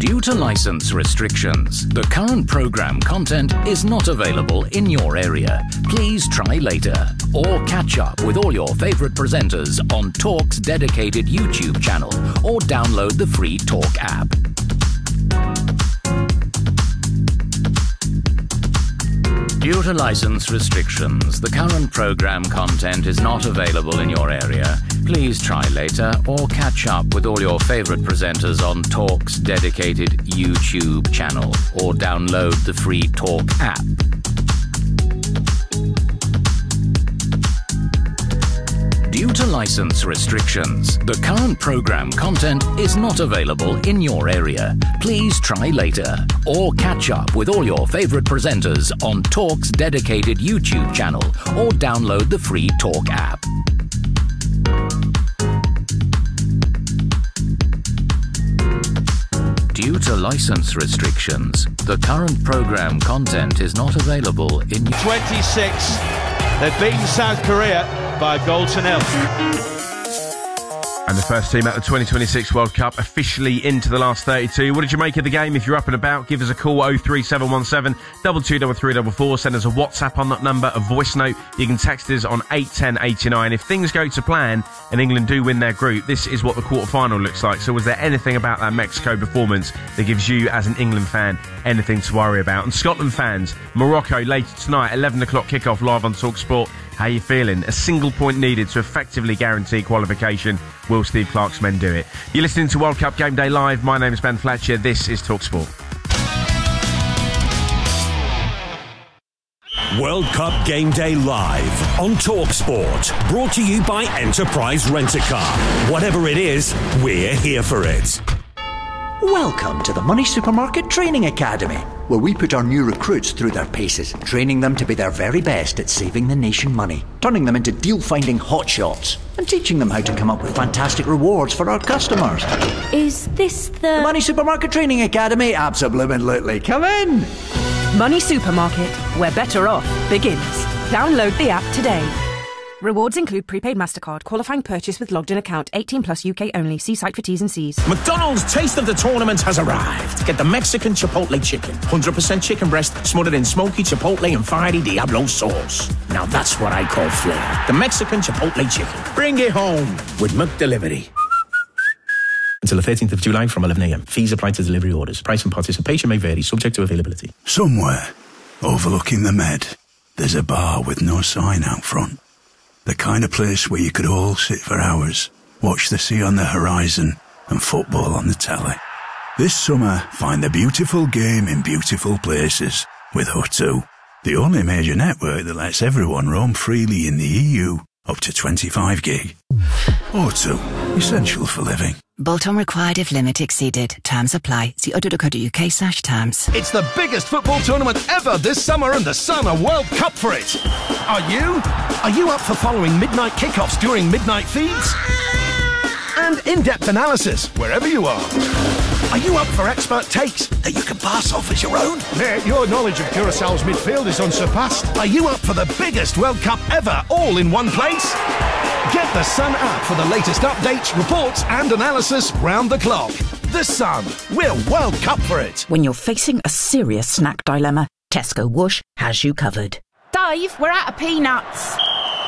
Due to license restrictions, the current program content is not available in your area. Please try later or catch up with all your favorite presenters on Talk's dedicated YouTube channel or download the free Talk app. Due to license restrictions, the current program content is not available in your area. Please try later or catch up with all your favorite presenters on Talk's dedicated YouTube channel or download the free Talk app. Due to license restrictions, the current program content is not available in your area. Please try later or catch up with all your favorite presenters on Talk's dedicated YouTube channel or download the free Talk app. Due to license restrictions, the current program content is not available in 26. They've beaten South Korea by a goal to nil. And the first team at the 2026 World Cup officially into the last 32. What did you make of the game? If you're up and about, give us a call, 03717 223344. Send us a WhatsApp on that number, a voice note. You can text us on 81089. If things go to plan and England do win their group, this is what the quarter-final looks like. So was there anything about that Mexico performance that gives you, as an England fan, anything to worry about? And Scotland fans, Morocco later tonight, 11 o'clock kickoff live on TalkSport. How are you feeling? A single point needed to effectively guarantee qualification. Will Steve Clarke's men do it? You're listening to World Cup Game Day Live. My name is Ben Fletcher. This is TalkSport. World Cup Game Day Live on TalkSport. Brought to you by Enterprise Rent-A-Car. Whatever it is, we're here for it. Welcome to the Money Supermarket Training Academy, where we put our new recruits through their paces, training them to be their very best at saving the nation money, turning them into deal-finding hotshots, and teaching them how to come up with fantastic rewards for our customers. Is this the Money Supermarket Training Academy? Absolutely. Come in! Money Supermarket, where better off begins. Download the app today. Rewards include prepaid MasterCard, qualifying purchase with logged-in account, 18 plus UK only. See site for T's and C's. McDonald's Taste of the Tournament has arrived. Get the Mexican Chipotle chicken. 100% chicken breast smothered in smoky Chipotle and fiery Diablo sauce. Now that's what I call flair. The Mexican Chipotle chicken. Bring it home with McDelivery. Until the 13th of July from 11 a.m. Fees apply to delivery orders. Price and participation may vary, subject to availability. Somewhere, overlooking the Med, there's a bar with no sign out front. The kind of place where you could all sit for hours, watch the sea on the horizon and football on the telly. This summer, find the beautiful game in beautiful places with O2, the only major network that lets everyone roam freely in the EU up to 25 gig. O2, essential for living. Bolt-on required if limit exceeded. Terms apply. See auto.co.uk/terms. It's the biggest football tournament ever this summer and the Sun are World Cup for it. Are you? Are you up for following midnight kickoffs during midnight feeds? And in-depth analysis wherever you are. Are you up for expert takes that you can pass off as your own? Mate, your knowledge of Curaçao's midfield is unsurpassed. Are you up for the biggest World Cup ever, all in one place? Get the Sun app for the latest updates, reports and analysis round the clock. The Sun, we're World Cup for it. When you're facing a serious snack dilemma, Tesco Whoosh has you covered. Dave, we're out of peanuts.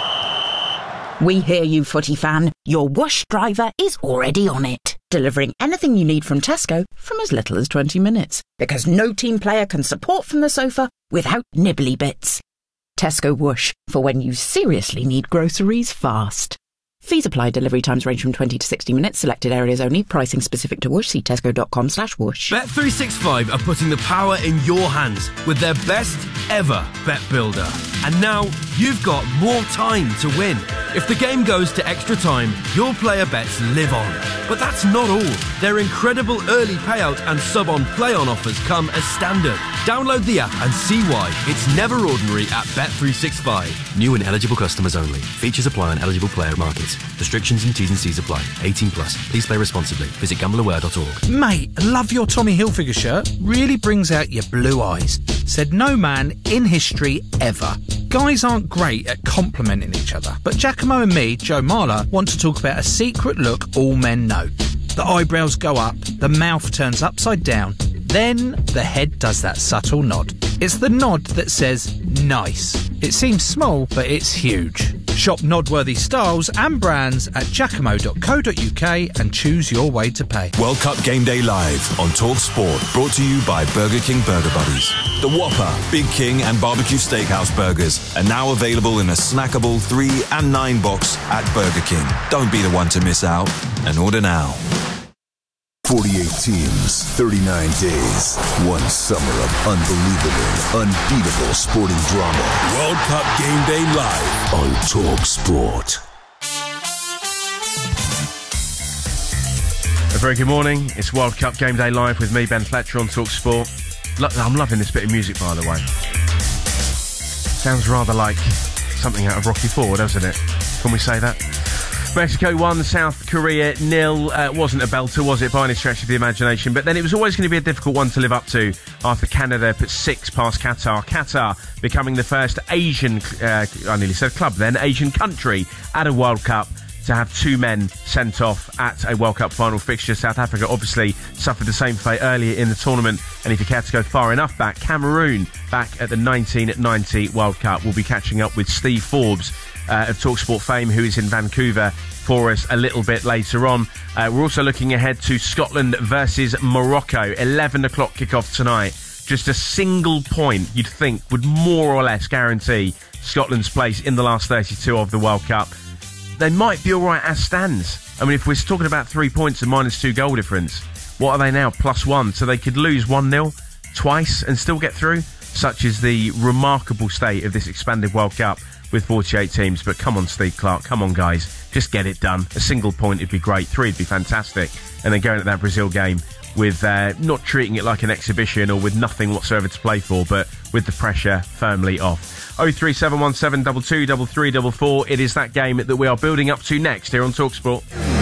We hear you, footy fan. Your Whoosh driver is already on it, delivering anything you need from Tesco from as little as 20 minutes. Because no team player can support from the sofa without nibbly bits. Tesco Whoosh, for when you seriously need groceries fast. Fees apply. Delivery times range from 20 to 60 minutes. Selected areas only. Pricing specific to Whoosh. See tesco.com/whoosh. Bet365 are putting the power in your hands with their best ever bet builder. And now you've got more time to win. If the game goes to extra time, your player bets live on. But that's not all. Their incredible early payout and sub-on play-on offers come as standard. Download the app and see why it's never ordinary at Bet365. New and eligible customers only. Features apply on eligible player markets. Restrictions and T's and C's apply. 18 plus. Please play responsibly. Visit gambleaware.org. Mate, love your Tommy Hilfiger shirt. Really brings out your blue eyes. Said no man in history ever. Guys aren't great at complimenting each other, but Giacomo and me, Joe Marler, want to talk about a secret look all men know. The eyebrows go up, the mouth turns upside down, then the head does that subtle nod. It's the nod that says nice. It seems small, but it's huge. Shop nod-worthy styles and brands at giacomo.co.uk and choose your way to pay. World Cup Game Day Live on Talk Sport, brought to you by Burger King Burger Buddies. The Whopper, Big King and Barbecue Steakhouse burgers are now available in a snackable 3 and 9 box at Burger King. Don't be the one to miss out, and order now. 48 teams, 39 days, one summer of unbelievable, unbeatable sporting drama. World Cup Game Day Live on Talk Sport. A very good morning. It's World Cup Game Day Live with me, Ben Fletcher, on Talk Sport. I'm loving this bit of music, by the way. Sounds rather like something out of Rocky IV, doesn't it? Can we say that? Mexico 1, South Korea 0. Wasn't a belter, was it, by any stretch of the imagination? But then it was always going to be a difficult one to live up to after Canada put 6 past Qatar. Qatar becoming the first Asian, I nearly said club then, Asian country at a World Cup to have 2 men sent off at a World Cup final fixture. South Africa obviously suffered the same fate earlier in the tournament. And if you care to go far enough back, Cameroon back at the 1990 World Cup. We'll be catching up with Steve Forbes of TalkSport fame, who is in Vancouver for us a little bit later on. We're also looking ahead to Scotland versus Morocco. 11 o'clock kickoff tonight. Just a single point, you'd think, would more or less guarantee Scotland's place in the last 32 of the World Cup. They might be all right as stands. I mean, if we're talking about 3 points and -2 goal difference, what are they now? +1. So they could lose 1-0 twice and still get through. Such is the remarkable state of this expanded World Cup with 48 teams. But come on, Steve Clarke, come on, guys. Just get it done. A single point would be great. 3 would be fantastic. And then going to that Brazil game with not treating it like an exhibition or with nothing whatsoever to play for, but with the pressure firmly off. 03717 223344. It is that game that we are building up to next here on TalkSport.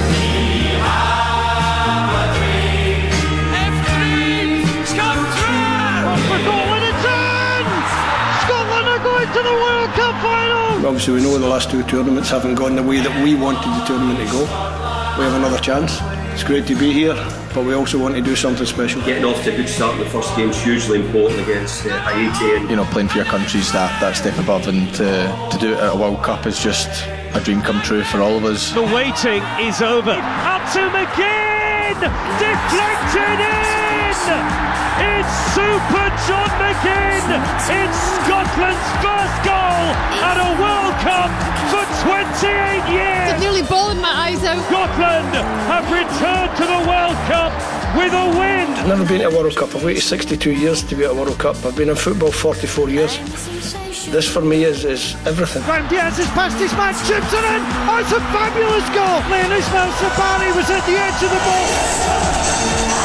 To the World Cup final! Obviously we know the last 2 tournaments haven't gone the way that we wanted the tournament to go. We have another chance. It's great to be here, but we also want to do something special. Getting off to a good start in the first game is hugely important against Haiti. And playing for your country's that step above, and to do it at a World Cup is just a dream come true for all of us. The waiting is over. Up to McGinn! Deflected in! It's Super John McGinn! It's Scotland's first goal at a World Cup for 28 years! I'm nearly bawling my eyes out. Scotland have returned to the World Cup with a win! I've never been to a World Cup. I've waited 62 years to be at a World Cup. I've been in football 44 years. This for me is everything. Graham Diaz has passed his man, chips it in! Oh, it's a fabulous goal! Liam Ismail Sabani was at the edge of the ball.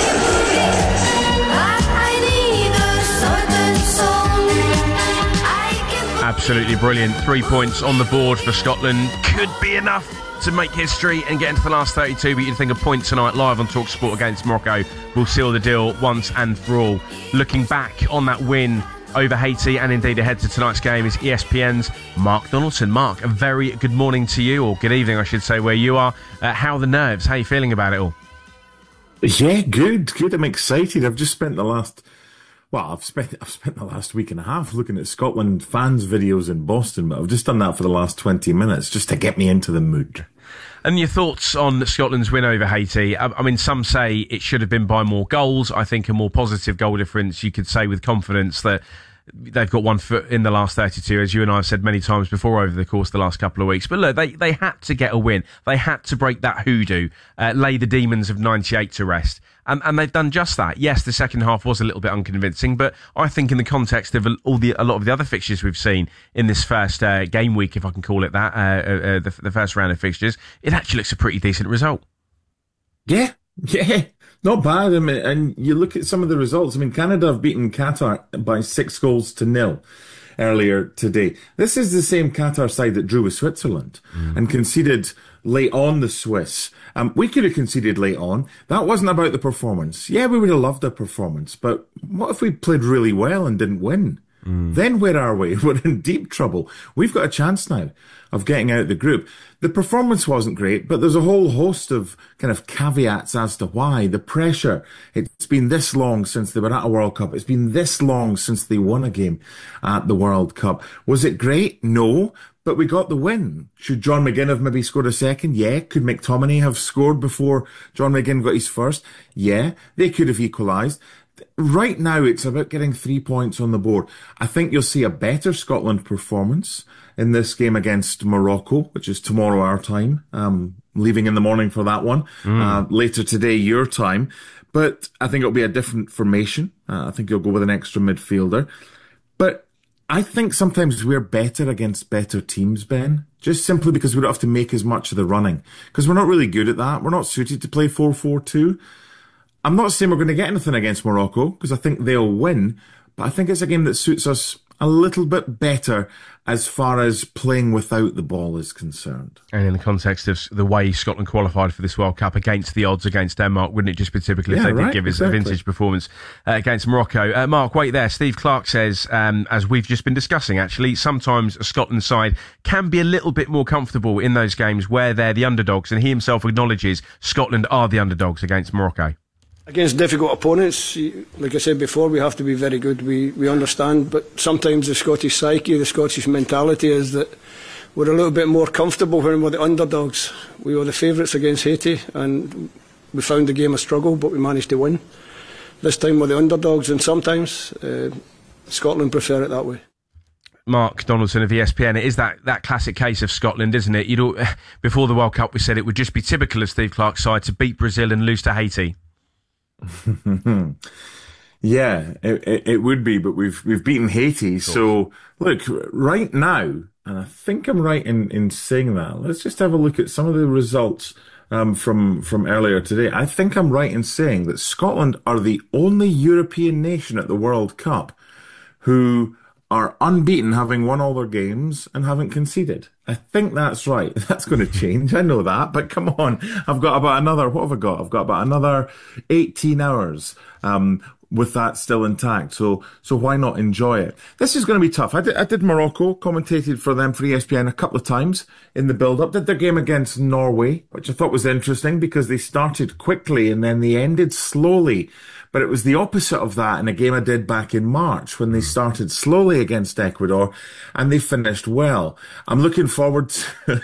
Absolutely brilliant. 3 points on the board for Scotland. Could be enough to make history and get into the last 32, but you'd think a point tonight live on TalkSport against Morocco will seal the deal once and for all. Looking back on that win over Haiti and indeed ahead to tonight's game is ESPN's Mark Donaldson. Mark, a very good morning to you, or good evening I should say, where you are. How are the nerves? How are you feeling about it all? Yeah, good. I'm excited. I've just spent the last... Well, I've spent the last week and a half looking at Scotland fans' videos in Boston, but I've just done that for the last 20 minutes just to get me into the mood. And your thoughts on Scotland's win over Haiti? I mean, some say it should have been by more goals. I think a more positive goal difference, you could say with confidence that they've got 1 foot in the last 32, as you and I have said many times before over the course of the last couple of weeks. But look, they had to get a win. They had to break that hoodoo, lay the demons of 98 to rest. And they've done just that. Yes, the second half was a little bit unconvincing, but I think in the context of a lot of the other fixtures we've seen in this first game week, if I can call it that, the first round of fixtures, it actually looks a pretty decent result. Yeah, not bad. I mean, and you look at some of the results. I mean, Canada have beaten Qatar by 6-0 earlier today. This is the same Qatar side that drew with Switzerland and conceded late on the Swiss. We could have conceded late on. That wasn't about the performance. Yeah, we would have loved a performance, but what if we played really well and didn't win? then where are we? We're in deep trouble. We've got a chance now of getting out of the group. The performance wasn't great, but there's a whole host of kind of caveats as to why. The pressure. It's been this long since they were at a World Cup. It's been this long since they won a game at the World Cup. Was it great? No. But we got the win. Should John McGinn have maybe scored a second? Yeah. Could McTominay have scored before John McGinn got his first? Yeah. They could have equalised. Right now, it's about getting 3 points on the board. I think you'll see a better Scotland performance in this game against Morocco, which is tomorrow our time. Leaving in the morning for that one. Later today, your time. But I think it'll be a different formation. I think you'll go with an extra midfielder. But I think sometimes we're better against better teams, Ben, just simply because we don't have to make as much of the running. Because we're not really good at that. We're not suited to play 4-4-2. I'm not saying we're going to get anything against Morocco, because I think they'll win, but I think it's a game that suits us a little bit better as far as playing without the ball is concerned. And in the context of the way Scotland qualified for this World Cup against the odds against Denmark, wouldn't it just be typical if they did give us a vintage performance against Morocco? Mark, wait there. Steve Clarke says, as we've just been discussing, actually, sometimes a Scotland side can be a little bit more comfortable in those games where they're the underdogs, and he himself acknowledges Scotland are the underdogs against Morocco. Against difficult opponents, like I said before, we have to be very good. We understand, but sometimes the Scottish psyche, the Scottish mentality is that we're a little bit more comfortable when we're the underdogs. We were the favourites against Haiti, and we found the game a struggle, but we managed to win. This time we're the underdogs, and sometimes Scotland prefer it that way. Mark Donaldson of ESPN, it is that classic case of Scotland, isn't it? Before the World Cup, we said it would just be typical of Steve Clarke's side to beat Brazil and lose to Haiti. Yeah, it would be, but we've beaten Haiti. So look, right now, and I think I'm right in saying that. Let's just have a look at some of the results from earlier today. I think I'm right in saying that Scotland are the only European nation at the World Cup who are unbeaten, having won all their games and haven't conceded. I think that's right. That's going to change. I know that, but come on. I've got about another, what have I got? I've got about another 18 hours, with that still intact. So why not enjoy it? This is going to be tough. I did Morocco, commentated for them for ESPN a couple of times in the build-up. Did their game against Norway, which I thought was interesting because they started quickly and then they ended slowly. But it was the opposite of that in a game I did back in March when they started slowly against Ecuador and they finished well. I'm really looking forward to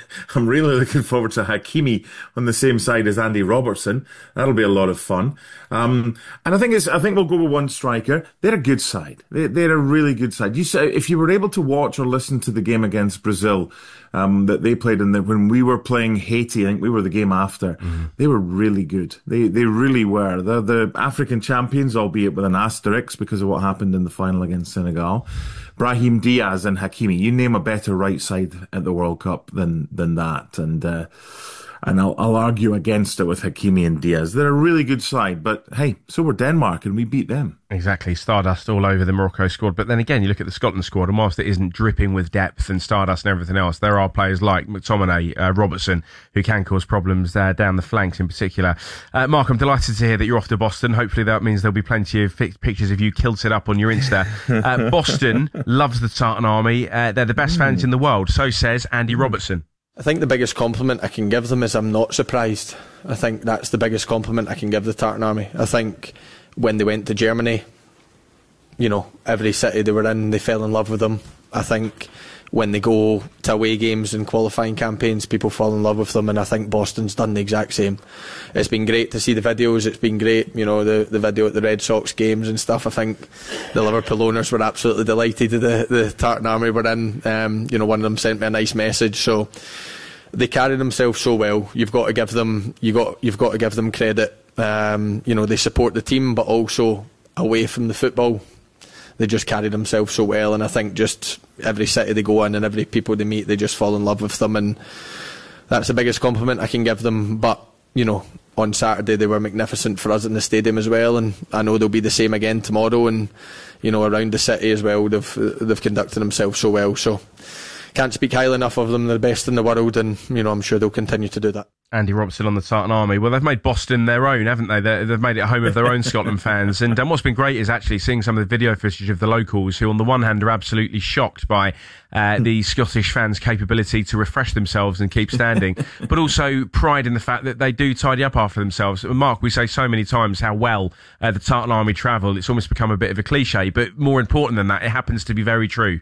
Hakimi on the same side as Andy Robertson. That'll be a lot of fun. And I think we'll go with one striker. They're a good side. They're a really good side. If you were able to watch or listen to the game against Brazil, that they played when we were playing Haiti, I think we were the game after. They were really good. They really were. They're the African champions, albeit with an asterisk because of what happened in the final against Senegal. Brahim Diaz and Hakimi, you name a better right side at the World Cup than that. And I'll argue against it with Hakimi and Diaz. They're a really good side, but hey, so were Denmark and we beat them. Exactly, stardust all over the Morocco squad. But then again, you look at the Scotland squad, and whilst it isn't dripping with depth and stardust and everything else, there are players like McTominay, Robertson, who can cause problems down the flanks in particular. Mark, I'm delighted to hear that you're off to Boston. Hopefully that means there'll be plenty of pictures of you kilted up on your Insta. Boston loves the Tartan Army. They're the best fans in the world. So says Andy Robertson. I think the biggest compliment I can give them is I'm not surprised. I think that's the biggest compliment I can give the Tartan Army. I think when they went to Germany, every city they were in, they fell in love with them. I think when they go to away games and qualifying campaigns, people fall in love with them, and I think Boston's done the exact same. It's been great to see the videos. It's been great, the video at the Red Sox games and stuff. I think the Liverpool owners were absolutely delighted that the Tartan Army were in. One of them sent me a nice message. So they carry themselves so well. You've got to give them credit. They support the team, but also away from the football, they just carry themselves so well. And I think just every city they go in and every people they meet, they just fall in love with them, and that's the biggest compliment I can give them. But on Saturday they were magnificent for us in the stadium as well, and I know they'll be the same again tomorrow, and around the city as well. They've conducted themselves so well, so can't speak highly enough of them. They're the best in the world, and I'm sure they'll continue to do that. Andy Robson on the Tartan Army. Well, they've made Boston their own, haven't they? They've made it a home of their own Scotland fans. And what's been great is actually seeing some of the video footage of the locals who, on the one hand, are absolutely shocked by the Scottish fans' capability to refresh themselves and keep standing, but also pride in the fact that they do tidy up after themselves. Mark, we say so many times how well the Tartan Army travel. It's almost become a bit of a cliche, but more important than that, it happens to be very true.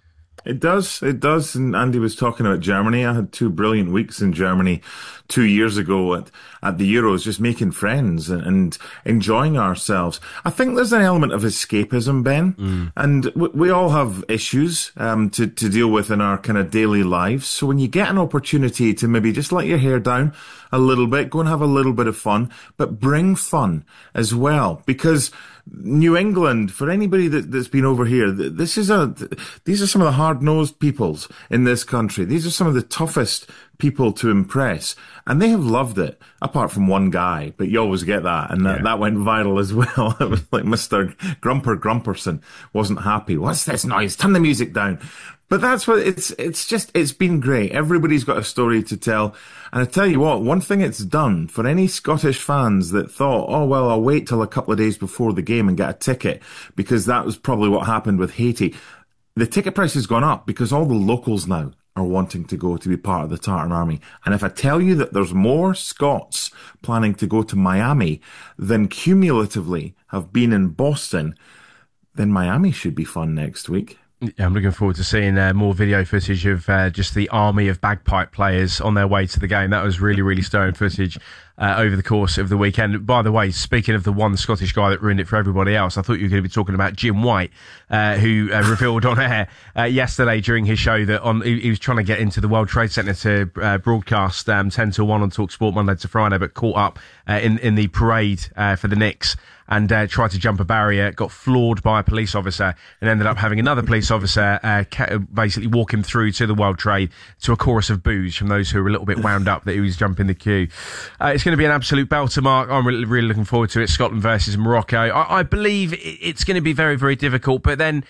It does. And Andy was talking about Germany. I had 2 brilliant weeks in Germany 2 years ago at the Euros, just making friends and enjoying ourselves. I think there's an element of escapism, Ben, and we all have issues to deal with in our kind of daily lives. So when you get an opportunity to maybe just let your hair down a little bit, go and have a little bit of fun, but bring fun as well, because New England, for anybody that's been over here, these are some of the hard-nosed peoples in this country. These are some of the toughest people to impress, and they have loved it, apart from one guy, but you always get that, and that went viral as well. It was like Mr. Grumperson wasn't happy. What's this noise? Turn the music down. But that's what it's been great. Everybody's got a story to tell. And I tell you what, one thing it's done for any Scottish fans that thought, oh, well, I'll wait till a couple of days before the game and get a ticket, because that was probably what happened with Haiti. The ticket price has gone up because all the locals now are wanting to go to be part of the Tartan Army. And if I tell you that there's more Scots planning to go to Miami than cumulatively have been in Boston, then Miami should be fun next week. Yeah, I'm looking forward to seeing more video footage of just the army of bagpipe players on their way to the game. That was really, really stirring footage over the course of the weekend. By the way, speaking of the one Scottish guy that ruined it for everybody else, I thought you were going to be talking about Jim White, who revealed on air yesterday during his show that he was trying to get into the World Trade Centre to broadcast 10 till 1 on TalkSport Monday to Friday, but caught up in the parade for the Knicks and tried to jump a barrier, got floored by a police officer, and ended up having another police officer basically walk him through to the World Trade to a chorus of boos from those who were a little bit wound up that he was jumping the queue. It's going to be an absolute belter, Mark. I'm really looking forward to it. Scotland versus Morocco. I believe it's going to be very, very difficult, but then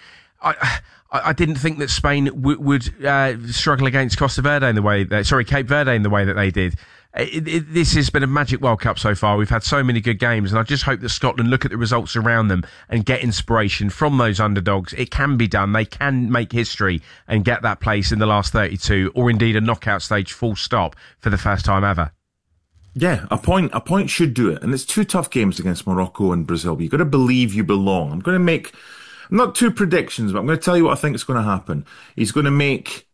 I didn't think that Spain would struggle against Cape Verde in the way that they did. This has been a magic World Cup so far. We've had so many good games, and I just hope that Scotland look at the results around them and get inspiration from those underdogs. It can be done. They can make history and get that place in the last 32, or indeed a knockout stage full stop for the first time ever. Yeah, a point should do it. And it's 2 tough games against Morocco and Brazil, but you've got to believe you belong. I'm going to make, not 2 predictions, but I'm going to tell you what I think is going to happen. He's going to make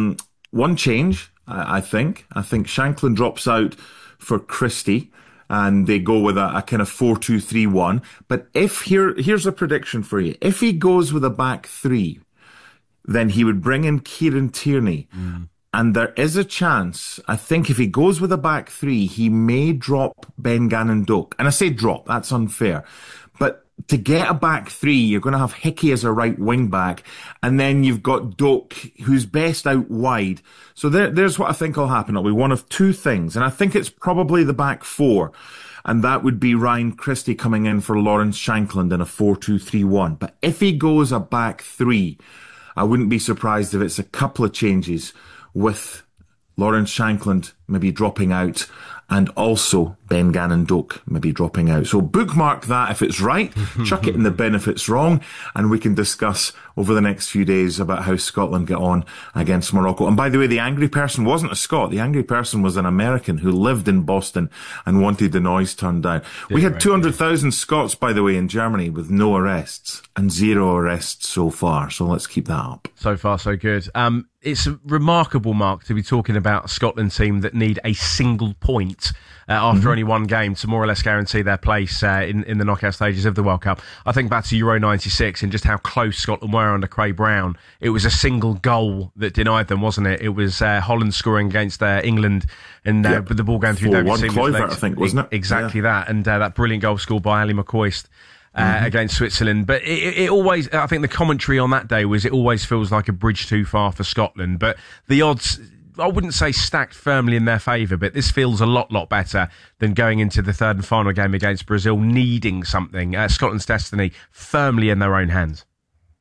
one change. I think Shankland drops out for Christie and they go with a kind of 4-2-3-1. But here's a prediction for you. If he goes with a back 3, then he would bring in Kieran Tierney. And there is a chance, I think if he goes with a back 3, he may drop Ben Gannon-Doak. And I say drop, that's unfair. But to get a back 3, you're going to have Hickey as a right wing back, and then you've got Doak, who's best out wide. So there's what I think will happen. It'll be one of 2 things, and I think it's probably the back 4, and that would be Ryan Christie coming in for Lawrence Shankland in a 4-2-3-1. But if he goes a back 3, I wouldn't be surprised if it's a couple of changes with Lawrence Shankland maybe dropping out, and also Ben Gannon-Doak maybe dropping out. So bookmark that if it's right, chuck it in the bin if it's wrong, and we can discuss over the next few days about how Scotland get on against Morocco. And by the way, the angry person wasn't a Scot. The angry person was an American who lived in Boston and wanted the noise turned down. We had 200,000 Scots, by the way, in Germany with no arrests and 0 arrests so far. So let's keep that up. So far, so good. It's remarkable, Mark, to be talking about a Scotland team that need a single point after only one game to more or less guarantee their place in the knockout stages of the World Cup. I think back to Euro 96 and just how close Scotland were under Craig Brown. It was a single goal that denied them, wasn't it? It was Holland scoring against England and with the ball going through David Seaman's legs. I think, wasn't it? Exactly that. And that brilliant goal scored by Ali McCoist. Against Switzerland. But it always, I think the commentary on that day was it always feels like a bridge too far for Scotland. But the odds, I wouldn't say stacked firmly in their favour, but this feels a lot better than going into the third and final game against Brazil, needing something. Scotland's destiny firmly in their own hands.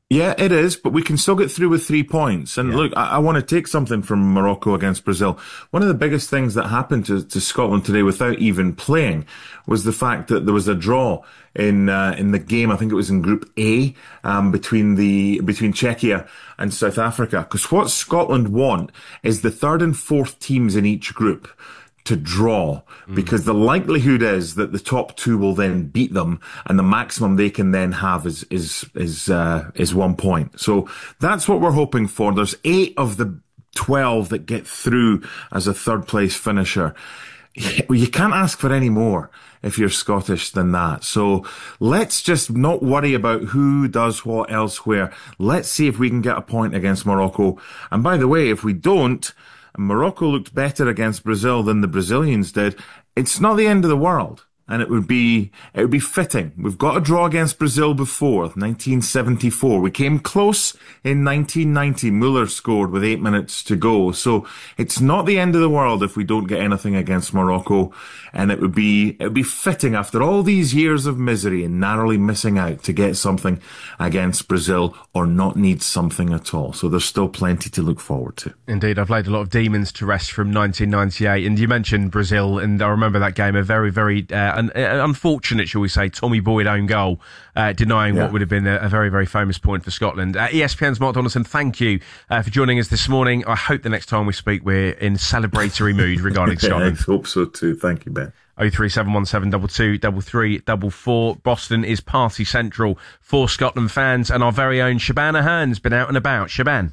Yeah, it is, but we can still get through with 3 points. And look, I want to take something from Morocco against Brazil. One of the biggest things that happened to Scotland today without even playing was the fact that there was a draw in the game. I think it was in Group A, between Czechia and South Africa. Because what Scotland want is the third and fourth teams in each group to draw, because the likelihood is that the top two will then beat them, and the maximum they can then have is 1 point. So that's what we're hoping for. There's 8 of the 12 that get through as a third place finisher. You can't ask for any more if you're Scottish than that. So let's just not worry about who does what elsewhere. Let's see if we can get a point against Morocco. And by the way, if we don't, Morocco looked better against Brazil than the Brazilians did, it's not the end of the world. And it would be fitting. We've got a draw against Brazil before, 1974. We came close in 1990. Müller scored with 8 minutes to go. So it's not the end of the world if we don't get anything against Morocco. And it would be fitting after all these years of misery and narrowly missing out to get something against Brazil, or not need something at all. So there's still plenty to look forward to. Indeed, I've laid a lot of demons to rest from 1998. And you mentioned Brazil, and I remember that game, a very, very unfortunate, shall we say, Tommy Boyd own goal, denying what would have been a very, very famous point for Scotland. ESPN's Mark Donaldson, thank you for joining us this morning. I hope the next time we speak we're in celebratory mood regarding Scotland. I hope so too. Thank you, Ben. 03717 22 33 Boston is party central for Scotland fans, and our very own Shabana Hearn's been out and about. Shaban.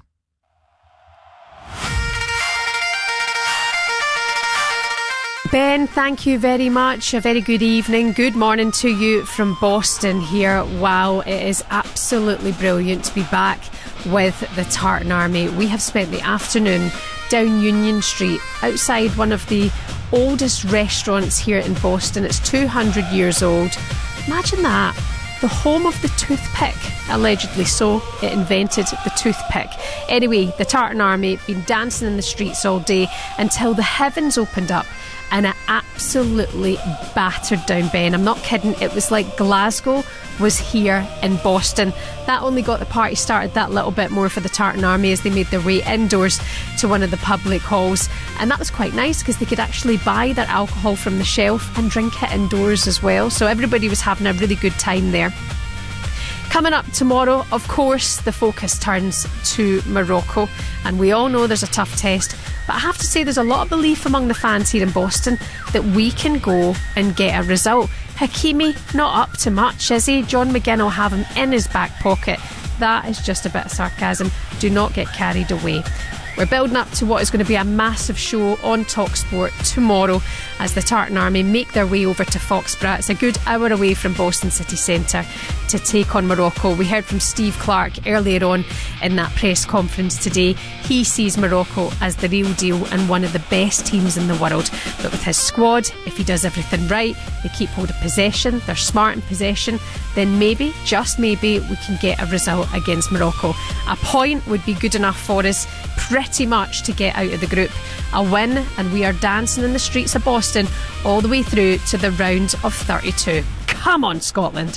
Ben, thank you very much. A very good evening. Good morning to you from Boston here. Wow, it is absolutely brilliant to be back with the Tartan Army. We have spent the afternoon down Union Street, outside one of the oldest restaurants here in Boston. It's 200 years old. Imagine that. The home of the toothpick, allegedly so. It invented the toothpick. Anyway, the Tartan Army been dancing in the streets all day until the heavens opened up and it absolutely battered down, Ben. I'm not kidding. It was like Glasgow was here in Boston. That only got the party started that little bit more for the Tartan Army as they made their way indoors to one of the public halls. And that was quite nice because they could actually buy their alcohol from the shelf and drink it indoors as well. So everybody was having a really good time there. Coming up tomorrow, of course, the focus turns to Morocco, and we all know there's a tough test, but I have to say there's a lot of belief among the fans here in Boston that we can go and get a result. Hakimi, not up to much, is he? John McGinn will have him in his back pocket. That is just a bit of sarcasm. Do not get carried away. We're building up to what is going to be a massive show on TalkSport tomorrow as the Tartan Army make their way over to Foxborough. It's a good hour away from Boston City Centre to take on Morocco. We heard from Steve Clarke earlier on in that press conference today. He sees Morocco as the real deal and one of the best teams in the world. But with his squad, if he does everything right, they keep hold of possession, they're smart in possession, then maybe, just maybe, we can get a result against Morocco. A point would be good enough for us pretty much to get out of the group. A win and we are dancing in the streets of Boston all the way through to the round of 32. Come on, Scotland.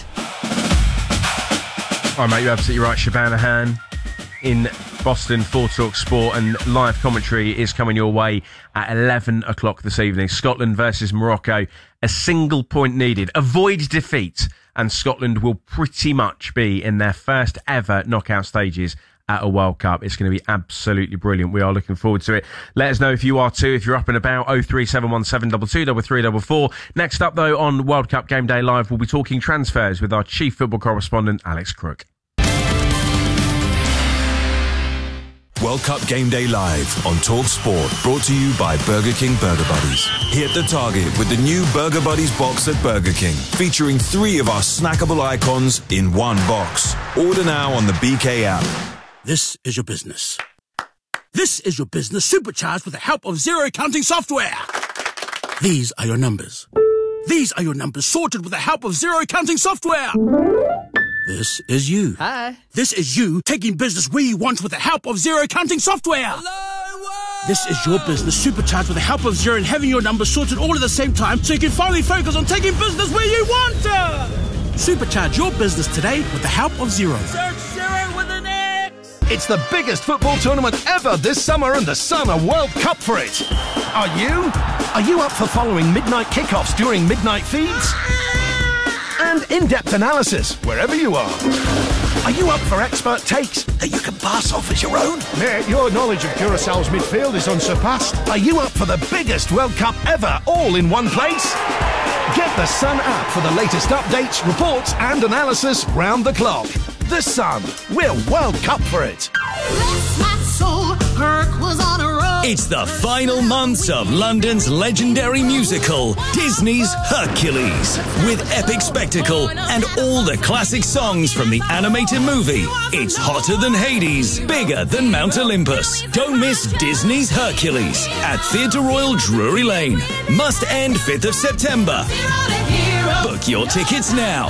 Oh, mate, you're absolutely right. Shabana Hearn in Boston for TalkSport, and live commentary is coming your way at 11 o'clock this evening. Scotland versus Morocco. A single point needed. Avoid defeat, and Scotland will pretty much be in their first ever knockout stages at a World Cup. It's going to be absolutely brilliant. We are looking forward to it. Let us know if you are too, if you're up and about. 03717 22 33 Next up, though, on World Cup Game Day Live, we'll be talking transfers with our chief football correspondent, Alex Crook. World Cup Game Day Live on TalkSport, brought to you by Burger King Burger Buddies. Hit the target with the new Burger Buddies box at Burger King, featuring 3 of our snackable icons in one box. Order now on the BK app. This is your business. This is your business supercharged with the help of zero counting software. These are your numbers. These are your numbers sorted with the help of zero counting software. This is you. Hi. This is you taking business where you want with the help of zero counting software. Hello. This is your business supercharged with the help of zero and having your numbers sorted all at the same time so you can finally focus on taking business where you want to. Supercharge your business today with the help of zero. Search zero with a It's the biggest football tournament ever this summer and the Sun are World Cup for it. Are you? Are you up for following midnight kickoffs during midnight feeds? And in-depth analysis wherever you are. Are you up for expert takes that you can pass off as your own? Mate, your knowledge of Curaçao's midfield is unsurpassed. Are you up for the biggest World Cup ever, all in one place? Get the Sun app for the latest updates, reports and analysis round the clock. The Sun. We're World Cup for it. Bless my soul, Kirk was on a roll. It's the final months of London's legendary musical, Disney's Hercules. With epic spectacle and all the classic songs from the animated movie, it's hotter than Hades, bigger than Mount Olympus. Don't miss Disney's Hercules at Theatre Royal Drury Lane. Must end 5th of September. Book your tickets now.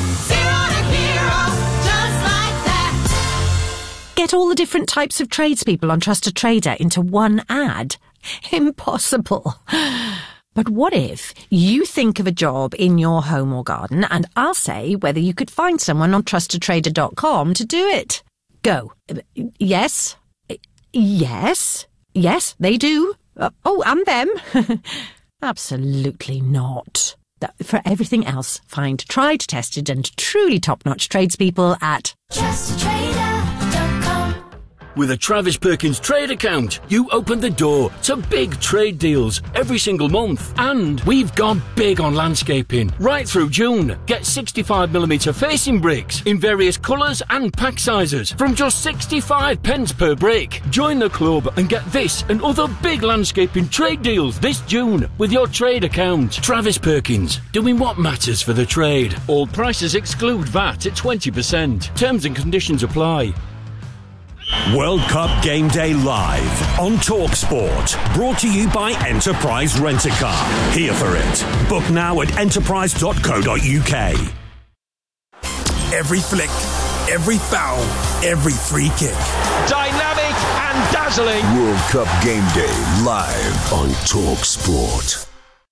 Get all the different types of tradespeople on Trusted Trader into one ad? Impossible. But what if you think of a job in your home or garden and I'll say whether you could find someone on trustedtrader.com to do it? Go. Yes. Yes. Yes, they do. Oh, and them. Absolutely not. For everything else, find tried, tested and truly top-notch tradespeople at trustedtrader.com. With a Travis Perkins trade account, you open the door to big trade deals every single month. And we've gone big on landscaping right through June. Get 65mm facing bricks in various colours and pack sizes from just 65 pence per brick. Join the club and get this and other big landscaping trade deals this June with your trade account. Travis Perkins, doing what matters for the trade. All prices exclude VAT at 20%. Terms and conditions apply. World Cup Game Day live on TalkSport. Brought to you by Enterprise Rent-A-Car. Here for it. Book now at enterprise.co.uk. Every flick, every foul, every free kick. Dynamic and dazzling. World Cup Game Day live on TalkSport.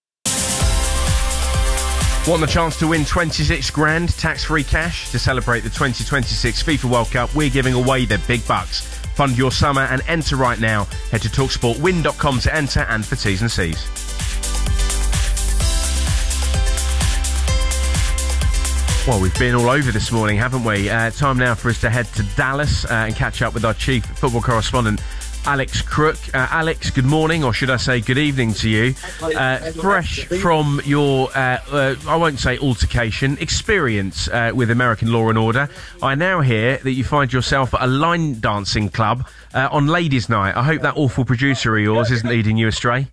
Want the chance to win 26 grand tax-free cash? To celebrate the 2026 FIFA World Cup, we're giving away the big bucks. Fund your summer and enter right now. Head to TalkSportWin.com to enter and for T's and C's. Well, we've been all over this morning, haven't we? Time now for us to head to Dallas and catch up with our chief football correspondent, Alex Crook. Alex, good morning, or should I say good evening to you. Fresh from your, I won't say altercation, experience with American Law and Order, I now hear that you find yourself at a line dancing club on Ladies' Night. I hope that awful producer of yours isn't leading you astray.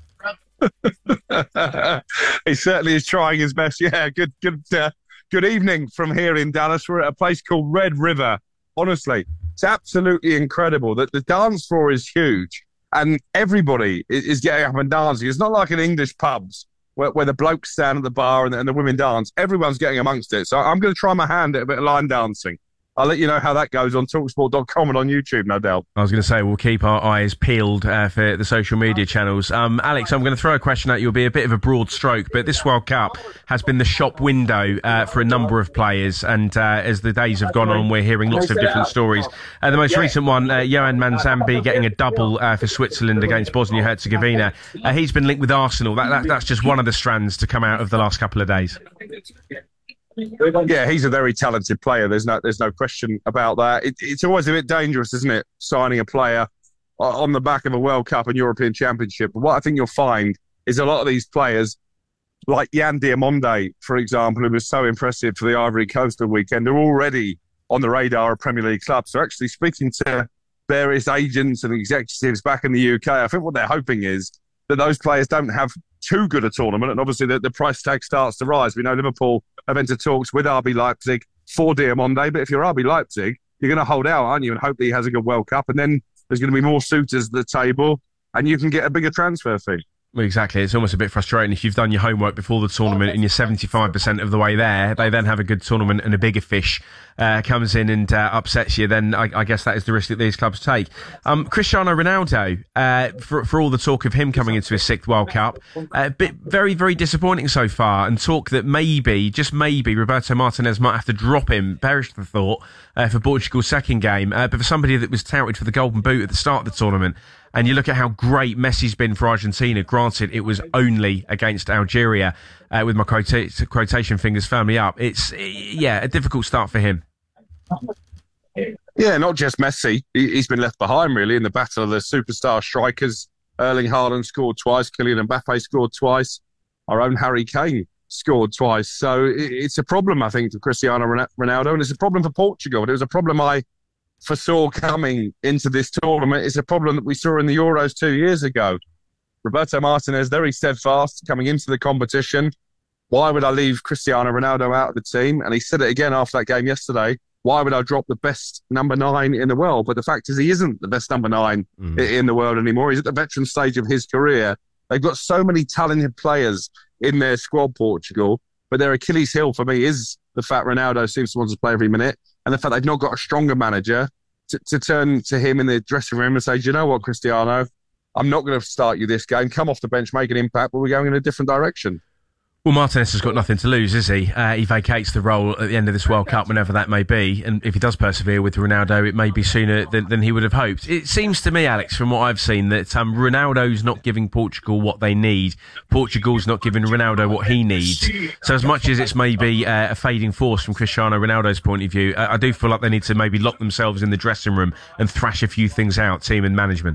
He certainly is trying his best. Yeah, good evening from here in Dallas. We're at a place called Red River. Honestly, it's absolutely incredible that the dance floor is huge and everybody is getting up and dancing. It's not like in English pubs where the blokes stand at the bar and the women dance. Everyone's getting amongst it. So I'm going to try my hand at a bit of line dancing. I'll let you know how that goes on TalkSport.com and on YouTube, no doubt. I was going to say, we'll keep our eyes peeled for the social media channels. Alex, I'm going to throw a question at you. It'll be a bit of a broad stroke, but this World Cup has been the shop window for a number of players, and as the days have gone on, we're hearing lots of different stories. The most recent one, Johan Manzambi getting a double for Switzerland against Bosnia-Herzegovina. He's been linked with Arsenal. That's just one of the strands to come out of the last couple of days. Yeah, he's a very talented player. There's no question about that. It's always a bit dangerous, isn't it, signing a player on the back of a World Cup and European Championship. But what I think you'll find is a lot of these players, like Yan Diamonde, for example, who was so impressive for the Ivory Coast the weekend, are already on the radar of Premier League clubs. So actually speaking to various agents and executives back in the UK, I think what they're hoping is that those players don't have too good a tournament, and obviously the price tag starts to rise. We know Liverpool have entered talks with RB Leipzig for Diamonde, but if you're RB Leipzig, you're going to hold out, aren't you, and hope that he has a good World Cup, and then there's going to be more suitors at the table, and you can get a bigger transfer fee. Well, exactly. It's almost a bit frustrating if you've done your homework before the tournament and you're 75% of the way there. They then have a good tournament and a bigger fish comes in and upsets you. Then I guess that is the risk that these clubs take. Cristiano Ronaldo, for all the talk of him coming into his 6th World Cup, very, very disappointing so far. And talk that maybe, just maybe, Roberto Martinez might have to drop him. Perish the thought for Portugal's 2nd game. But for somebody that was touted for the Golden Boot at the start of the tournament. And you look at how great Messi's been for Argentina. Granted, it was only against Algeria, with my quotation fingers firmly up. It's, a difficult start for him. Yeah, not just Messi. He's been left behind, really, in the battle of the superstar strikers. Erling Haaland scored twice. Kylian Mbappe scored twice. Our own Harry Kane scored twice. So it's a problem, I think, for Cristiano Ronaldo. And it's a problem for Portugal. It was a problem I foresaw coming into this tournament. Is a problem that we saw in the Euros 2 years ago. Roberto Martinez, very steadfast coming into the competition. Why would I leave Cristiano Ronaldo out of the team? And he said it again after that game yesterday. Why would I drop the best number 9 in the world? But the fact is he isn't the best number 9 in the world anymore. He's at the veteran stage of his career. They've got so many talented players in their squad, Portugal. But their Achilles heel for me is the fact Ronaldo seems to want to play every minute. And the fact they've not got a stronger manager to turn to him in the dressing room and say, do you know what, Cristiano? I'm not going to start you this game. Come off the bench, make an impact, but we're going in a different direction. Well, Martinez has got nothing to lose, is he? He vacates the role at the end of this World Cup, whenever that may be. And if he does persevere with Ronaldo, it may be sooner than he would have hoped. It seems to me, Alex, from what I've seen, that Ronaldo's not giving Portugal what they need. Portugal's not giving Ronaldo what he needs. So as much as it's maybe a fading force from Cristiano Ronaldo's point of view, I do feel like they need to maybe lock themselves in the dressing room and thrash a few things out, team and management.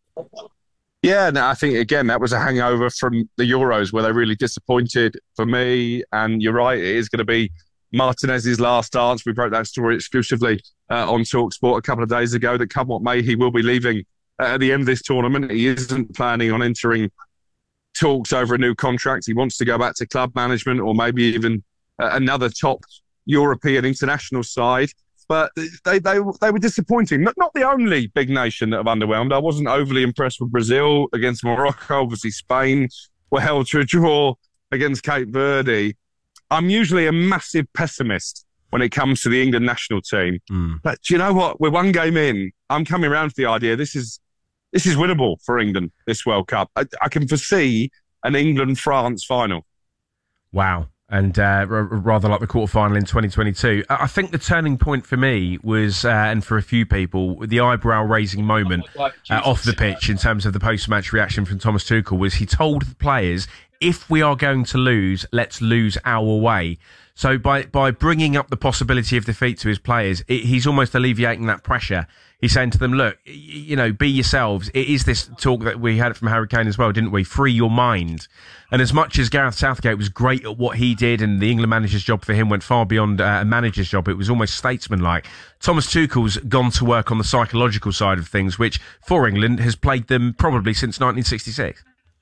Yeah, no, I think, again, that was a hangover from the Euros where they really disappointed for me. And you're right, it is going to be Martinez's last dance. We broke that story exclusively on TalkSport a couple of days ago that come what may, he will be leaving at the end of this tournament. He isn't planning on entering talks over a new contract. He wants to go back to club management or maybe even another top European international side. But they were disappointing. Not the only big nation that have underwhelmed. I wasn't overly impressed with Brazil against Morocco. Obviously, Spain were held to a draw against Cape Verde. I'm usually a massive pessimist when it comes to the England national team. But do you know what? We're one game in. I'm coming around to the idea this is winnable for England, this World Cup. I can foresee an England-France final. Wow. And rather like the quarterfinal in 2022. I think the turning point for me was, and for a few people, the eyebrow-raising moment off the pitch in terms of the post-match reaction from Thomas Tuchel was he told the players, if we are going to lose, let's lose our way. So by bringing up the possibility of defeat to his players, he's almost alleviating that pressure. He's saying to them, look, be yourselves. It is this talk that we had from Harry Kane as well, didn't we? Free your mind. And as much as Gareth Southgate was great at what he did and the England manager's job for him went far beyond a manager's job, it was almost statesmanlike. Thomas Tuchel's gone to work on the psychological side of things, which for England has plagued them probably since 1966.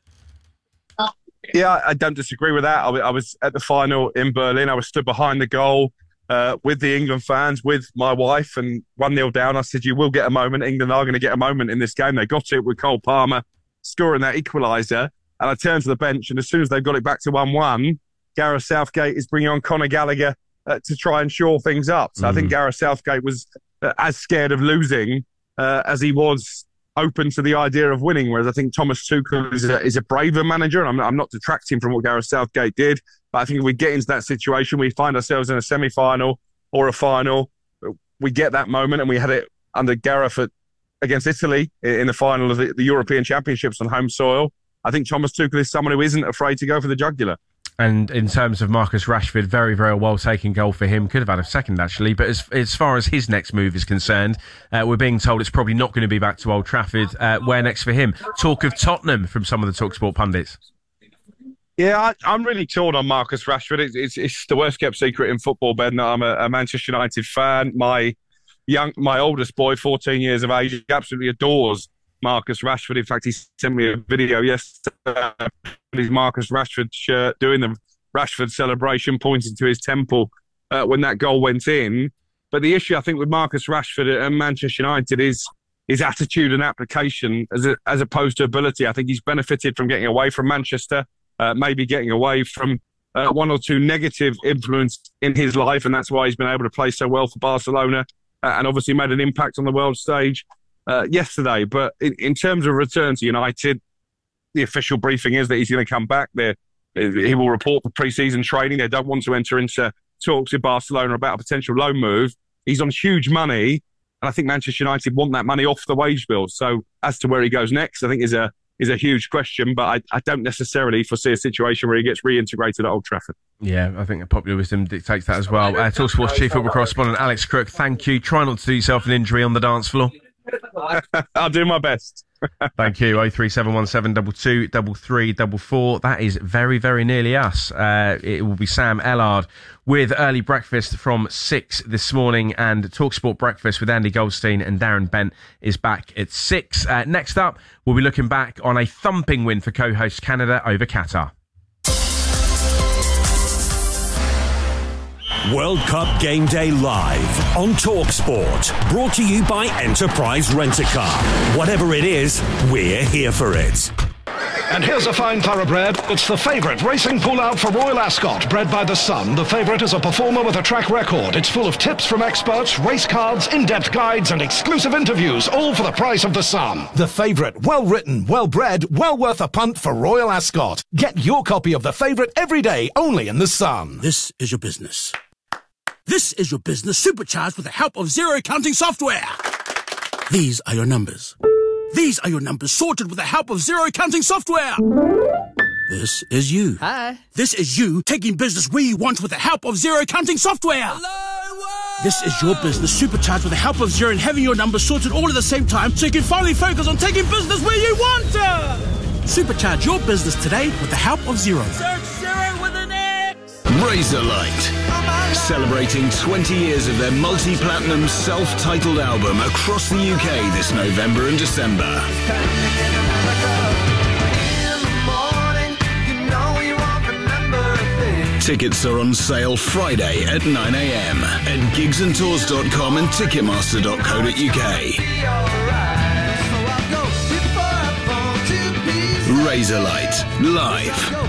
Yeah, I don't disagree with that. I was at the final in Berlin. I was stood behind the goal with the England fans, with my wife, and 1-0 down. I said, you will get a moment. England are going to get a moment in this game. They got it with Cole Palmer scoring that equaliser. And I turned to the bench, and as soon as they got it back to 1-1, Gareth Southgate is bringing on Conor Gallagher to try and shore things up. So I think Gareth Southgate was as scared of losing as he was open to the idea of winning, whereas I think Thomas Tuchel is a braver manager, and I'm not detracting from what Gareth Southgate did, but I think if we get into that situation, we find ourselves in a semi-final or a final, we get that moment, and we had it under Gareth against Italy in the final of the European Championships on home soil. I think Thomas Tuchel is someone who isn't afraid to go for the jugular. And in terms of Marcus Rashford, very, very well taken goal for him. Could have had a second, actually. But as far as his next move is concerned, we're being told it's probably not going to be back to Old Trafford. Where next for him? Talk of Tottenham from some of the TalkSport pundits. Yeah, I'm really torn on Marcus Rashford. It's the worst kept secret in football, Ben. I'm a Manchester United fan. My oldest boy, 14 years of age, absolutely adores Marcus Rashford. In fact, he sent me a video yesterday with his Marcus Rashford shirt doing the Rashford celebration, pointing to his temple when that goal went in. But the issue, I think, with Marcus Rashford and Manchester United is his attitude and application as opposed to ability. I think he's benefited from getting away from Manchester, maybe getting away from one or two negative influence in his life, and that's why he's been able to play so well for Barcelona and obviously made an impact on the world stage yesterday. But in terms of return to United, the official briefing is that he's going to come back there. He will report for pre-season training. They don't want to enter into talks with Barcelona about a potential loan move. He's on huge money, and I think Manchester United want that money off the wage bill. So as to where he goes next, I think is a huge question, but I don't necessarily foresee a situation where he gets reintegrated at Old Trafford. Yeah, I think the popular wisdom dictates that as well. TalkSport's chief football correspondent Alex Crook, thank you. Try not to do yourself an injury on the dance floor. I'll do my best. Thank you. 03717 22 3344. That is very, very nearly us. It will be Sam Ellard with early breakfast from 6 this morning, and TalkSport breakfast with Andy Goldstein and Darren Bent is back at 6. Next up, we'll be looking back on a thumping win for co-host Canada over Qatar. World Cup Game Day live on TalkSport. Brought to you by Enterprise Rent-A-Car. Whatever it is, we're here for it. And here's a fine thoroughbred. It's the favourite racing pull-out for Royal Ascot, bred by the Sun. The favourite is a performer with a track record. It's full of tips from experts, race cards, in-depth guides and exclusive interviews, all for the price of the Sun. The favourite, well-written, well-bred, well worth a punt for Royal Ascot. Get your copy of the favourite every day, only in the Sun. This is your business. This is your business supercharged with the help of Zero Counting Software. These are your numbers. These are your numbers sorted with the help of Zero Counting Software. This is you. Hi. This is you taking business where you want with the help of Zero Counting Software. Hello, this is your business supercharged with the help of Zero and having your numbers sorted all at the same time so you can finally focus on taking business where you want to. Supercharge your business today with the help of Zero. Search Zero with an X. Razorlight. Celebrating 20 years of their multi-platinum self-titled album across the UK this November and December. Tickets are on sale Friday at 9 a.m. at gigsandtours.com and ticketmaster.co.uk. Razorlight, live.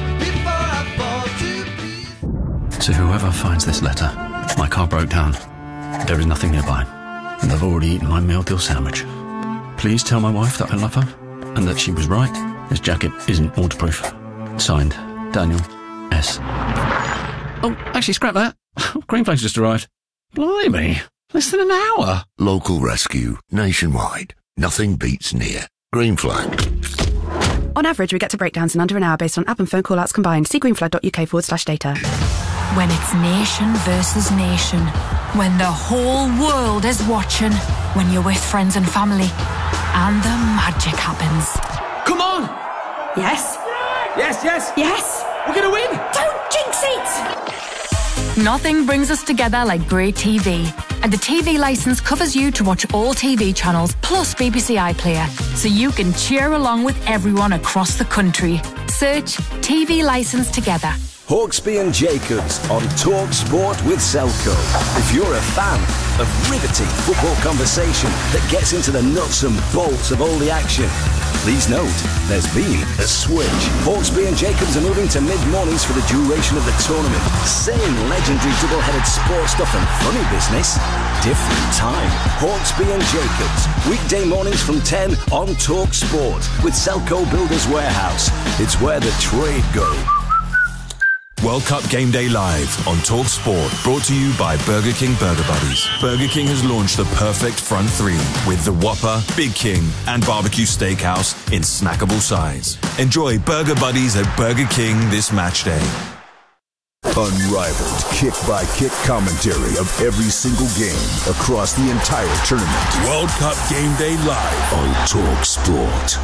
To whoever finds this letter, my car broke down. There is nothing nearby, and I've already eaten my meal deal sandwich. Please tell my wife that I love her, and that she was right. This jacket isn't waterproof. Signed, Daniel S. Oh, actually, scrap that. Green Flag's just arrived. Blimey, less than an hour. Local rescue, nationwide. Nothing beats near. Green Flag. On average, we get to breakdowns in under an hour based on app and phone call-outs combined. See greenflag.uk/data. When it's nation versus nation. When the whole world is watching. When you're with friends and family. And the magic happens. Come on! Yes? Yes, yes! Yes! We're gonna win! Don't jinx it! Nothing brings us together like great TV. And the TV licence covers you to watch all TV channels plus BBC iPlayer, so you can cheer along with everyone across the country. Search TV licence together. Hawksby and Jacobs on Talk Sport with Selco. If you're a fan of riveting football conversation that gets into the nuts and bolts of all the action, please note there's been a switch. Hawksby and Jacobs are moving to mid-mornings for the duration of the tournament. Same legendary double-headed sports stuff and funny business. Different time. Hawksby and Jacobs. Weekday mornings from 10 on Talk Sport with Selco Builders Warehouse. It's where the trade goes. World Cup Game Day live on TalkSport, brought to you by Burger King Burger Buddies. Burger King has launched the perfect front three with the Whopper, Big King and Barbecue Steakhouse in snackable size. Enjoy Burger Buddies at Burger King this match day. Unrivaled kick-by-kick commentary of every single game across the entire tournament. World Cup Game Day live on TalkSport.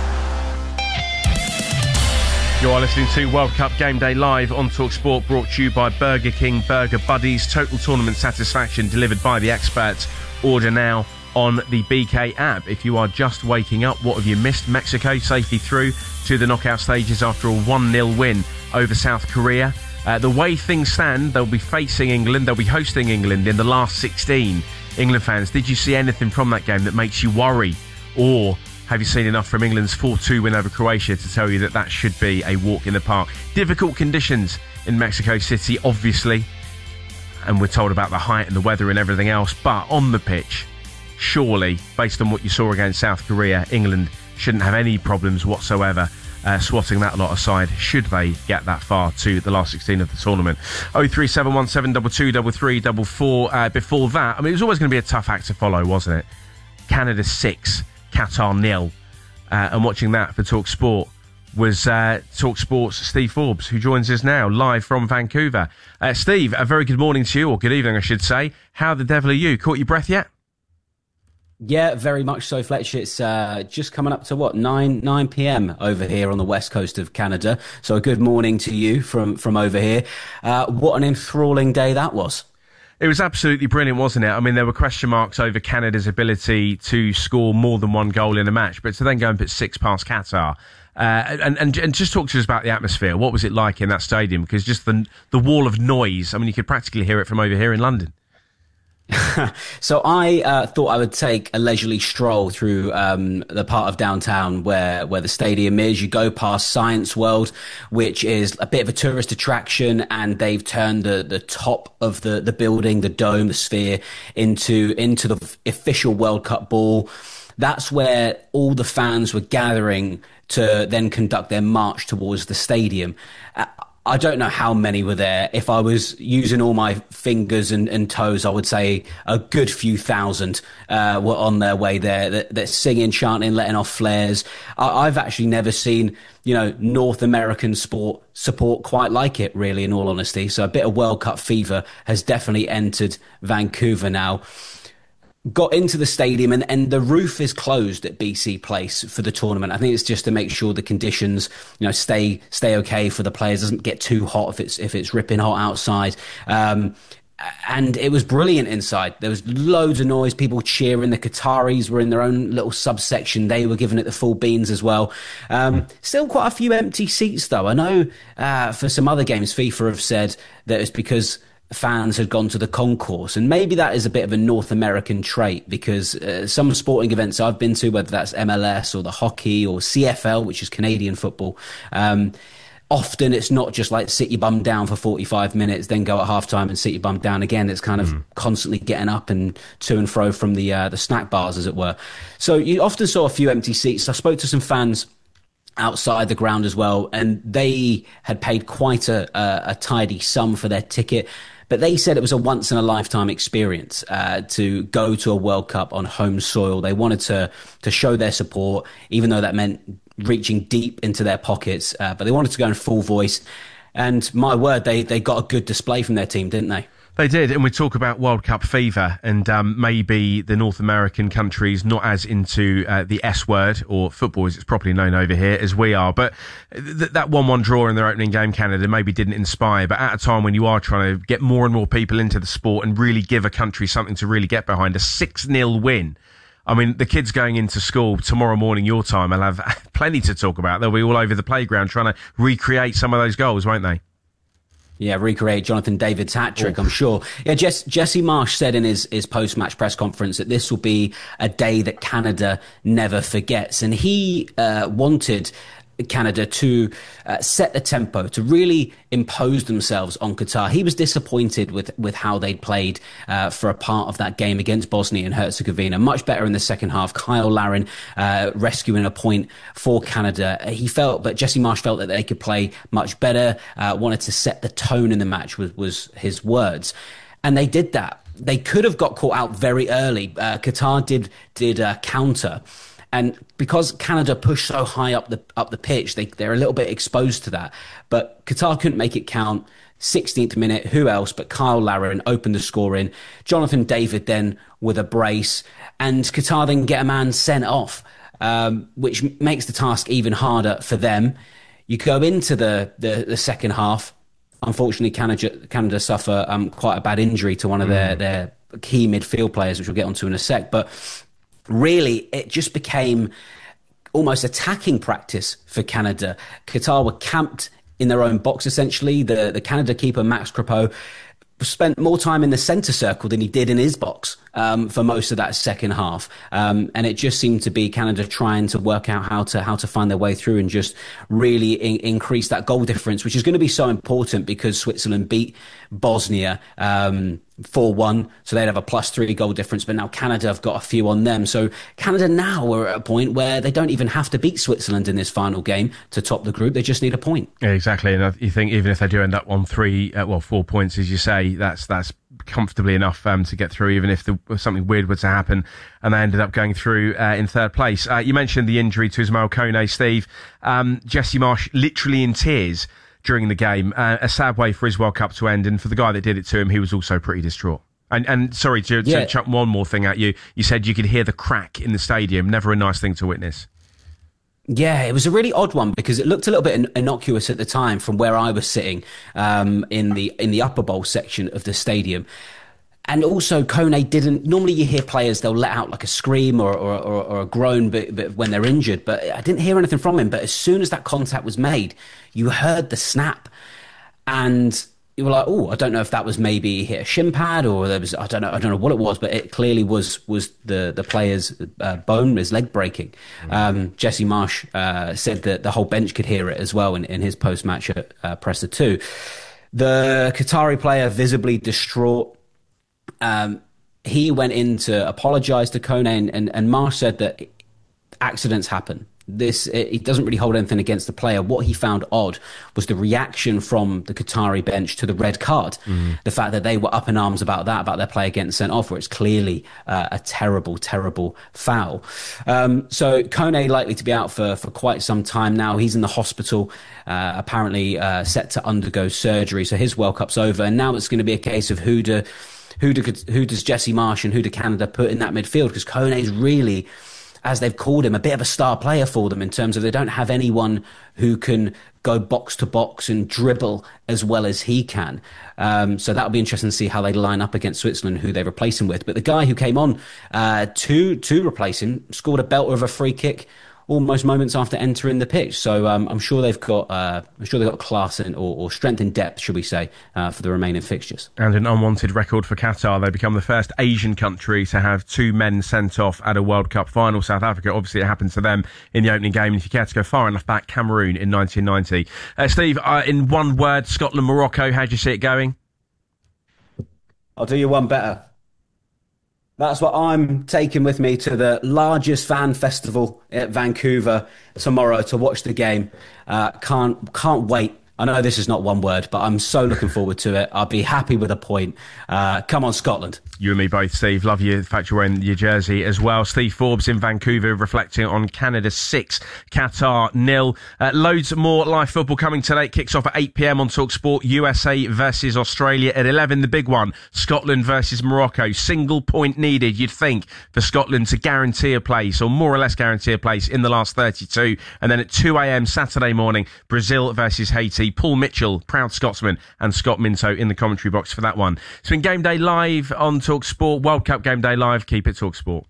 You are listening to World Cup Game Day live on TalkSport, brought to you by Burger King Burger Buddies. Total tournament satisfaction delivered by the experts. Order now on the BK app. If you are just waking up, what have you missed? Mexico safely through to the knockout stages after a 1-0 win over South Korea. The way things stand, they'll be facing England. They'll be hosting England in the last 16. England fans, did you see anything from that game that makes you worry Or have you seen enough from England's 4-2 win over Croatia to tell you that that should be a walk in the park? Difficult conditions in Mexico City, obviously, and we're told about the height and the weather and everything else, but on the pitch, surely, based on what you saw against South Korea, England shouldn't have any problems whatsoever swatting that lot aside, should they get that far to the last 16 of the tournament. 03717 223344. Before that, I mean, it was always going to be a tough act to follow, wasn't it? Canada 6, Qatar 0. And watching that for Talk Sport was Talk Sport's Steve Forbes, who joins us now live from Vancouver. Steve, a very good morning to you, or good evening, I should say. How the devil are you? Caught your breath yet? Yeah, very much so, Fletcher. It's just coming up to 9 p.m. over here on the west coast of Canada. So a good morning to you from over here. What an enthralling day that was. It was absolutely brilliant, wasn't it? I mean, there were question marks over Canada's ability to score more than one goal in a match, but to then go and put 6 past Qatar. And just talk to us about the atmosphere. What was it like in that stadium? Because just the wall of noise, I mean, you could practically hear it from over here in London. So I thought I would take a leisurely stroll through the part of downtown where the stadium is. You go past Science World, which is a bit of a tourist attraction, and they've turned the top of the building, the dome, the sphere, into the official World Cup ball. That's where all the fans were gathering to then conduct their march towards the stadium. I don't know how many were there. If I was using all my fingers and toes, I would say a good few thousand were on their way there. They're singing, chanting, letting off flares. I've actually never seen, North American sport support quite like it, really, in all honesty. So a bit of World Cup fever has definitely entered Vancouver now. Got into the stadium and the roof is closed at BC Place for the tournament. I think it's just to make sure the conditions, stay okay for the players. Doesn't get too hot if it's ripping hot outside. And it was brilliant inside. There was loads of noise, people cheering. The Qataris were in their own little subsection. They were giving it the full beans as well. Still quite a few empty seats though. I know for some other games, FIFA have said that it's because fans had gone to the concourse, and maybe that is a bit of a North American trait, because some sporting events I've been to, whether that's MLS or the hockey or CFL, which is Canadian football, often it's not just like sit your bum down for 45 minutes, then go at halftime and sit your bum down again. It's kind of constantly getting up and to and fro from the snack bars, as it were. So you often saw a few empty seats. I spoke to some fans outside the ground as well, and they had paid quite a tidy sum for their ticket. But they said it was a once-in-a-lifetime experience to go to a World Cup on home soil. They wanted to show their support, even though that meant reaching deep into their pockets. But they wanted to go in full voice. And my word, they got a good display from their team, didn't they? They did, and we talk about World Cup fever, and maybe the North American countries not as into the S word, or football as it's properly known over here, as we are. But that 1-1 draw in their opening game, Canada, maybe didn't inspire. But at a time when you are trying to get more and more people into the sport and really give a country something to really get behind, a 6-0 win. I mean, the kids going into school tomorrow morning, your time, will have plenty to talk about. They'll be all over the playground trying to recreate some of those goals, won't they? Yeah, recreate Jonathan David's hat-trick, I'm sure. Yeah, Jesse Marsch said in his post-match press conference that this will be a day that Canada never forgets. And he wanted Canada to set the tempo, to really impose themselves on Qatar. He was disappointed with how they'd played for a part of that game against Bosnia and Herzegovina. Much better in the second half. Kyle Larin rescuing a point for Canada. Jesse Marsch felt that they could play much better, wanted to set the tone in the match, was his words. And they did that. They could have got caught out very early. Qatar did counter. And because Canada pushed so high up the pitch, they're a little bit exposed to that. But Qatar couldn't make it count. 16th minute, who else but Kyle Larin opened the scoring. Jonathan David then with a brace. And Qatar then get a man sent off, which makes the task even harder for them. You go into the second half. Unfortunately, Canada suffer quite a bad injury to one of their key midfield players, which we'll get onto in a sec. But really, it just became almost attacking practice for Canada. Qatar were camped in their own box, essentially. The Canada keeper, Max Crepeau, spent more time in the centre circle than he did in his box for most of that second half. And it just seemed to be Canada trying to work out how to find their way through and just really increase that goal difference, which is going to be so important because Switzerland beat Bosnia 4-1, so they'd have a +3 goal difference, but now Canada have got a few on them. So Canada now are at a point where they don't even have to beat Switzerland in this final game to top the group. They just need a point. Yeah, exactly. And you think even if they do end up on 4 points, as you say, that's comfortably enough to get through, even if something weird were to happen and they ended up going through in third place. You mentioned the injury to Ismail Kone, Steve. Jesse Marsch literally in tears during the game. A sad way for his World Cup to end, and for the guy that did it to him, he was also pretty distraught. And sorry to chuck one more thing at you. You said you could hear the crack in the stadium. Never a nice thing to witness. Yeah, it was a really odd one because it looked a little bit innocuous at the time from where I was sitting in the upper bowl section of the stadium. And also, Kone didn't. Normally, you hear players, they'll let out like a scream or a groan but when they're injured. But I didn't hear anything from him. But as soon as that contact was made, you heard the snap. And you were like, oh, I don't know if that was maybe he hit a shin pad or there was, I don't know what it was. But it clearly was the player's bone, his leg breaking. Jesse Marsch said that the whole bench could hear it as well in his post-match at Presser 2. The Qatari player visibly distraught. He went in to apologise to Kone, and Marsch said that accidents happen. He doesn't really hold anything against the player. What he found odd was the reaction from the Qatari bench to the red card. The fact that they were up in arms about their player getting sent off, where it's clearly a terrible, terrible foul. So Kone likely to be out for quite some time now. He's in the hospital, apparently set to undergo surgery. So his World Cup's over, and now it's going to be a case of who does Jesse Marsch and who do Canada put in that midfield? Because Kone is really, as they've called him, a bit of a star player for them in terms of they don't have anyone who can go box to box and dribble as well as he can. So that'll be interesting to see how they line up against Switzerland, who they replace him with. But the guy who came on to replace him scored a belter of a free kick almost moments after entering the pitch. So I'm sure they've got class or strength in depth, should we say, for the remaining fixtures. And an unwanted record for Qatar. They become the first Asian country to have 2 men sent off at a World Cup final. South Africa, obviously it happened to them in the opening game. And if you care to go far enough back, Cameroon in 1990. Steve, in one word, Scotland, Morocco, how do you see it going? I'll do you one better. That's what I'm taking with me to the largest fan festival at Vancouver tomorrow to watch the game. Can't wait. I know this is not one word, but I'm so looking forward to it. I'll be happy with a point. Come on, Scotland. You and me both, Steve. Love you, the fact you're wearing your jersey as well. Steve Forbes in Vancouver reflecting on Canada 6, Qatar 0. Loads more live football coming today. It kicks off at 8 p.m. on TalkSport. USA versus Australia at 11. The big one, Scotland versus Morocco. Single point needed, you'd think, for Scotland to guarantee a place, or more or less guarantee a place, in the last 32. And then at 2 a.m. Saturday morning, Brazil versus Haiti. Paul Mitchell, proud Scotsman, and Scott Minto in the commentary box for that one. It's been Game Day Live on TalkSport. World Cup Game Day Live. Keep it TalkSport.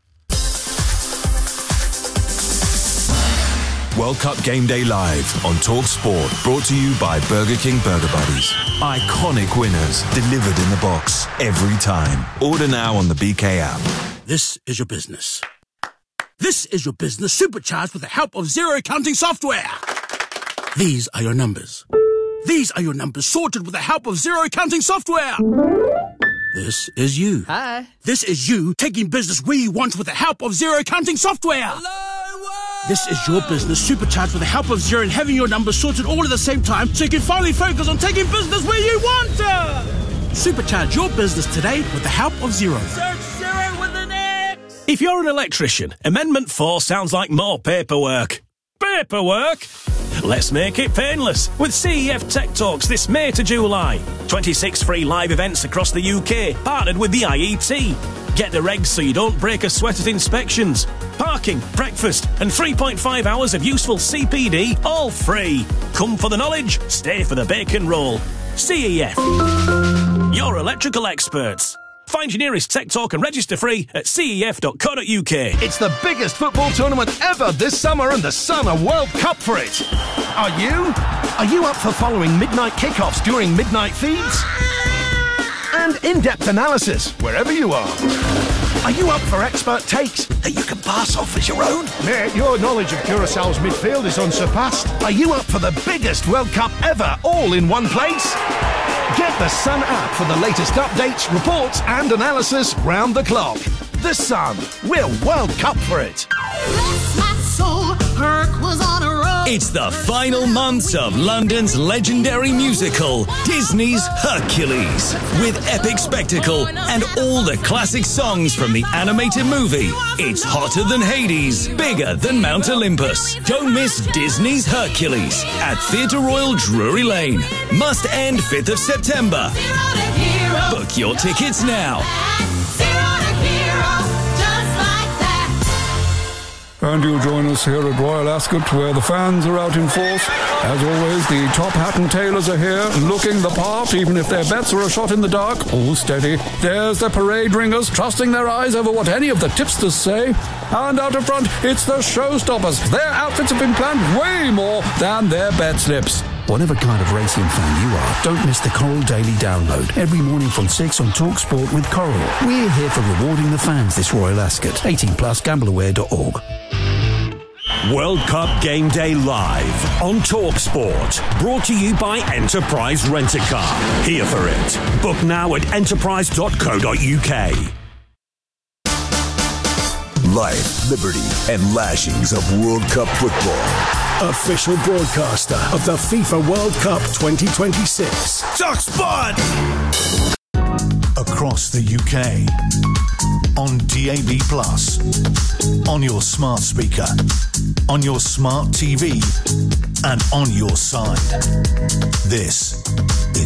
World Cup Game Day Live on TalkSport. Brought to you by Burger King Burger Buddies. Iconic winners delivered in the box every time. Order now on the BK app. This is your business. This is your business supercharged with the help of zero counting software. These are your numbers. These are your numbers sorted with the help of zero counting software. This is you. Hi. This is you taking business where you want with the help of zero counting software. Hello. This is your business supercharged with the help of zero and having your numbers sorted all at the same time so you can finally focus on taking business where you want to. Supercharge your business today with the help of zero. Search Zero with an X. If you're an electrician, Amendment 4 sounds like more paperwork. Paperwork? Let's make it painless with CEF Tech Talks this May to July. 26 free live events across the UK, partnered with the IET. Get the regs so you don't break a sweat at inspections. Parking, breakfast, and 3.5 hours of useful CPD, all free. Come for the knowledge, stay for the bacon roll. CEF. Your electrical experts. Find your nearest Tech Talk and register free at cef.co.uk. It's the biggest football tournament ever this summer, and the Sun are World Cup for it. Are you? Are you up for following midnight kickoffs during midnight feeds? and in-depth analysis wherever you are. Are you up for expert takes that you can pass off as your own? Mate, your knowledge of Curaçao's midfield is unsurpassed. Are you up for the biggest World Cup ever, all in one place? Get the Sun app for the latest updates, reports and analysis round the clock. The Sun. We're World Cup for it. Bless my soul, Herc was on a roll. It's the final months of London's legendary musical, Disney's Hercules, with epic spectacle and all the classic songs from the animated movie. It's hotter than Hades, bigger than Mount Olympus. Don't miss Disney's Hercules at Theatre Royal Drury Lane. Must end 5th of September. Book your tickets now. And you'll join us here at Royal Ascot, where the fans are out in force. As always, the top hat and tailors are here, looking the part, even if their bets are a shot in the dark. All steady. There's the parade ringers, trusting their eyes over what any of the tipsters say. And out in front, it's the showstoppers. Their outfits have been planned way more than their bet slips. Whatever kind of racing fan you are, don't miss the Coral Daily Download. Every morning from 6 on TalkSport with Coral. We're here for rewarding the fans this Royal Ascot. 18+, gambleaware.org. World Cup Game Day Live on TalkSport. Brought to you by Enterprise Rent-A-Car. Here for it. Book now at enterprise.co.uk. Life, liberty, and lashings of World Cup football. Official broadcaster of the FIFA World Cup 2026. TalkSport! Across the UK. On DAB+. On your smart speaker. On your smart TV. And on your side. This